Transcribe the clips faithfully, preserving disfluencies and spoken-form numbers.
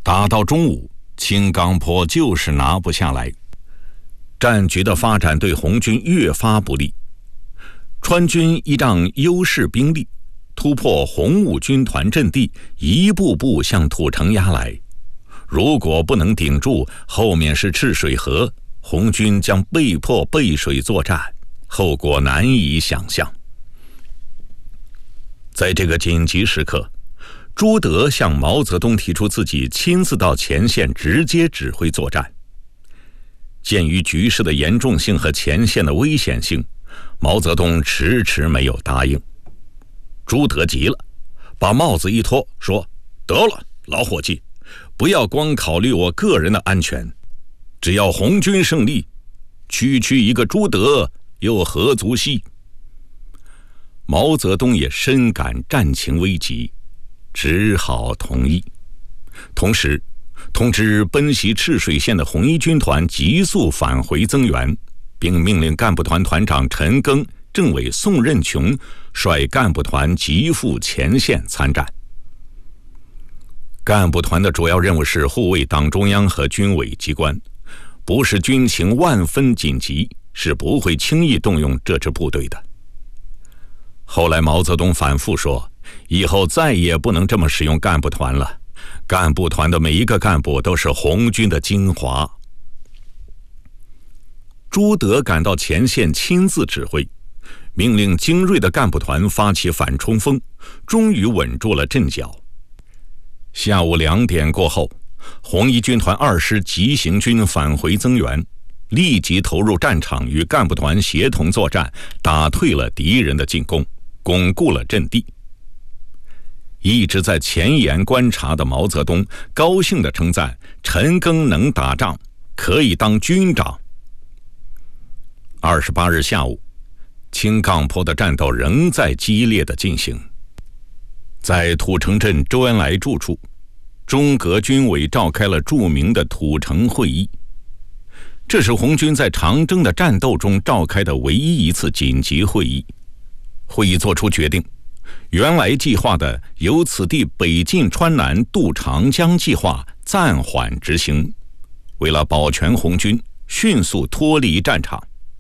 打到中午，青冈坡就是拿不下来。战局的发展对红军越发不利。川军依仗优势兵力，突破红五军团阵地，一步步向土城压来。如果不能顶住，后面是赤水河，红军将被迫背水作战，后果难以想象。在这个紧急时刻，朱德向毛泽东提出自己亲自到前线直接指挥作战。鉴于局势的严重性和前线的危险性，毛泽东迟迟没有答应。朱德急了，把帽子一脱，说：“得了，老伙计，不要光考虑我个人的安全，只要红军胜利，区区一个朱德又何足惜？”毛泽东也深感战情危急，只好同意。同时通知奔袭赤水县的红一军团急速返回增援，并命令干部团团长陈赓、政委宋任穷率干部团急赴前线参战。干部团的主要任务是护卫党中央和军委机关，不是军情万分紧急，是不会轻易动用这支部队的。后来毛泽东反复说，以后再也不能这么使用干部团了，干部团的每一个干部都是红军的精华。朱德赶到前线亲自指挥，命令精锐的干部团发起反冲锋，终于稳住了阵脚。下午两点过后，红一军团二师急行军返回增援，立即投入战场与干部团协同作战，打退了敌人的进攻，巩固了阵地。一直在前沿观察的毛泽东高兴地称赞陈赓能打仗，可以当军长。二十八日下午，青冈坡的战斗仍在激烈地进行。在土城镇周恩来住处，中革军委召开了著名的土城会议。这是红军在长征的战斗中召开的唯一一次紧急会议。会议作出决定，原来计划的由此地北进川南渡长江计划暂缓执行，为了保全红军，迅速脱离战场。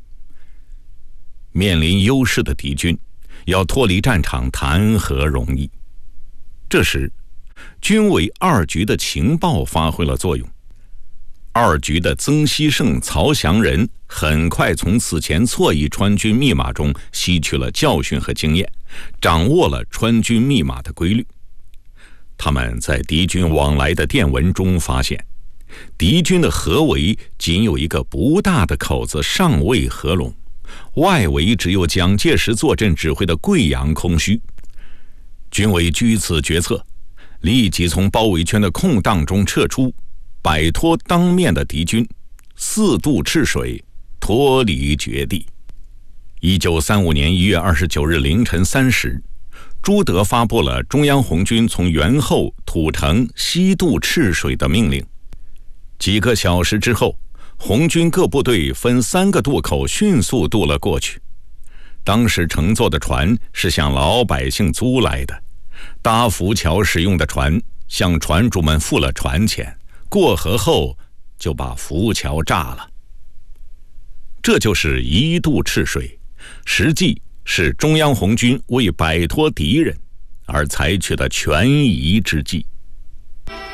面临优势的敌军，要脱离战场谈何容易？这时，军委二局的情报发挥了作用。二局的曾希圣、曹祥仁很快从此前错译川军密码中吸取了教训和经验，掌握了川军密码的规律。他们在敌军往来的电文中发现，敌军的合围仅有一个不大的口子尚未合拢，外围只有蒋介石坐镇指挥的贵阳空虚。军委据此决策，立即从包围圈的空档中撤出，摆脱当面的敌军，四渡赤水，脱离绝地。一九三五年一月二十九日凌晨三时，朱德发布了中央红军从元后、土城西渡赤水的命令。几个小时之后，红军各部队分三个渡口迅速渡了过去。当时乘坐的船是向老百姓租来的，搭浮桥使用的船向船主们付了船钱，过河后就把浮桥炸了。这就是一渡赤水，实际是中央红军为摆脱敌人而采取的权宜之计。